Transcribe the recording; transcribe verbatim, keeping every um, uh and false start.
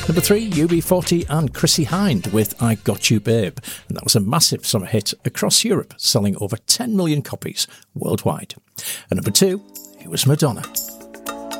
Number three, U B forty and Chrissie Hynde with I Got You Babe. And that was a massive summer hit across Europe, selling over ten million copies worldwide. And number two, it was Madonna